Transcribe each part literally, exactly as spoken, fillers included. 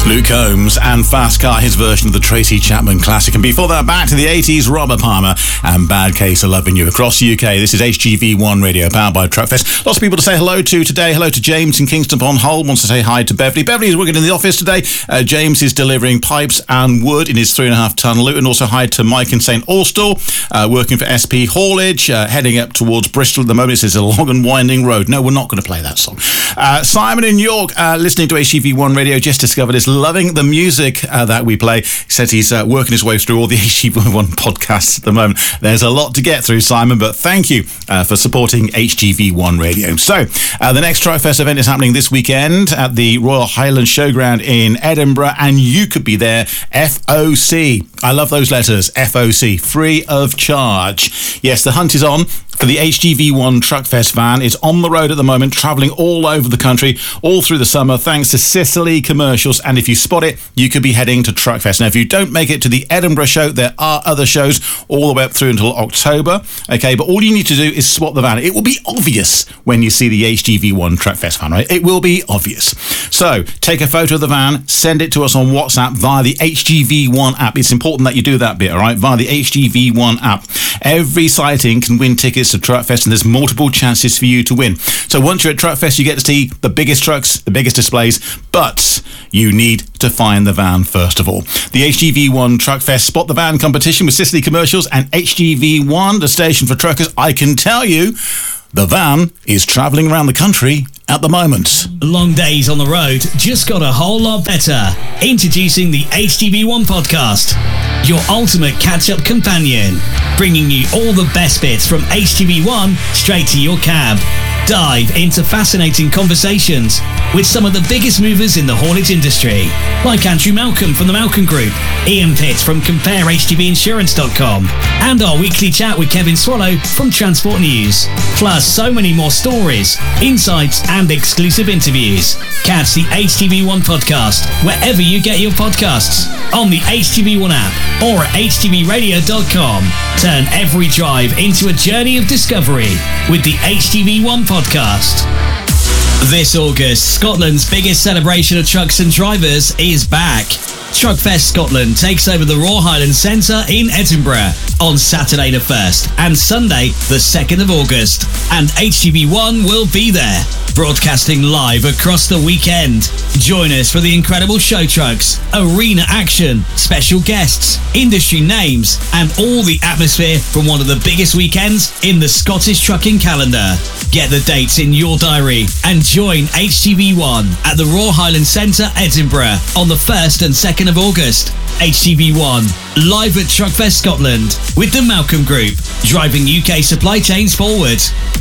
Luke Combs and Fast Car, his version of the Tracy Chapman classic. And before that, back to the eighties, Robert Palmer and Bad Case of Loving You. Across the U K, this is H G V one Radio, powered by Truckfest. Lots of people to say hello to today. Hello to James in Kingston upon Hull. Wants to say hi to Beverly. Beverly is working in the office today. Uh, James is delivering pipes and wood in his three and a half ton Luton. Also hi to Mike in Saint Austell, uh, working for S P Haulage, uh, heading up towards Bristol at the moment. This is a long and winding road. No, we're not going to play that song. Uh, Simon in York, uh, listening to H G V one Radio, just discovered this, loving the music uh, that we play. He says he's uh, working his way through all the H G V one podcasts at the moment. There's a lot to get through, Simon, but thank you uh, for supporting H G V one Radio. So, uh, the next Truckfest event is happening this weekend at the Royal Highland Showground in Edinburgh, and you could be there. F O C. I love those letters. F O C. Free of charge. Yes, the hunt is on for the H G V one Truckfest van. It's on the road at the moment, travelling all over the country, all through the summer, thanks to Sicily Commercials. And if you spot it, you could be heading to Truckfest. Now, if you don't make it to the Edinburgh show, there are other shows all the way up through until October. Okay, but all you need to do is spot the van. It will be obvious when you see the H G V one Truckfest van, right? It will be obvious. So, take a photo of the van, send it to us on WhatsApp via the H G V one app. It's important that you do that bit, all right? Via the H G V one app. Every sighting can win tickets to Truckfest, and there's multiple chances for you to win. So once you're at Truckfest, you get to see the biggest trucks, the biggest displays, but you need to find the van first of all. The H G V one Truckfest Spot the Van competition with Sicily Commercials and H G V one, the station for truckers. I can tell you, the van is travelling around the country at the moment. Long days on the road just got a whole lot better. Introducing the H G V one podcast, your ultimate catch-up companion, bringing you all the best bits from H G V one straight to your cab. Dive into fascinating conversations with some of the biggest movers in the haulage industry, like Andrew Malcolm from the Malcolm Group, Ian Pitt from compare H G V insurance dot com, and our weekly chat with Kevin Swallow from Transport News. Plus so many more stories, insights and exclusive interviews. Catch the H G V one podcast wherever you get your podcasts, on the H G V one app or at H G V radio dot com. Turn every drive into a journey of discovery with the H G V one podcast. This August, Scotland's biggest celebration of trucks and drivers is back. Truckfest Scotland takes over the Royal Highland Centre in Edinburgh on Saturday the first and Sunday the second of August. And H G V one will be there, broadcasting live across the weekend. Join us for the incredible show trucks, arena action, special guests, industry names, and all the atmosphere from one of the biggest weekends in the Scottish trucking calendar. Get the dates in your diary and join H G V one at the Royal Highland Centre, Edinburgh on the first and second of August. H G V one, live at Truckfest Scotland with the Malcolm Group, driving U K supply chains forward.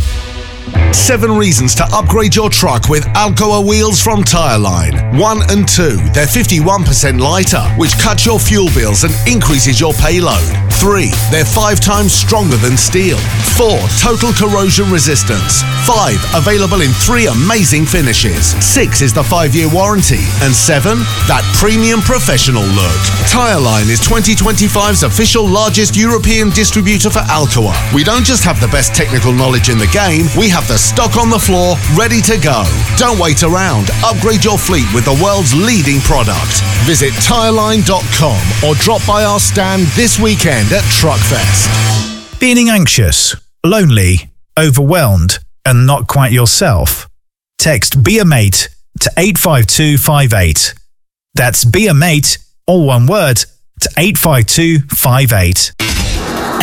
Seven reasons to upgrade your truck with Alcoa wheels from Tireline. One and two, they're fifty-one percent lighter, which cuts your fuel bills and increases your payload. Three, they're five times stronger than steel. Four, total corrosion resistance. Five, available in three amazing finishes. Six is the five-year warranty. And seven, that premium professional look. Tireline is twenty twenty-five's official largest European distributor for Alcoa. We don't just have the best technical knowledge in the game, we have the stock on the floor, ready to go. Don't wait around. Upgrade your fleet with the world's leading product. Visit tireline dot com or drop by our stand this weekend at Truckfest. Feeling anxious, lonely, overwhelmed, and not quite yourself? Text Be A Mate to eight five two five eight. That's Be A Mate, all one word, to eight five two five eight.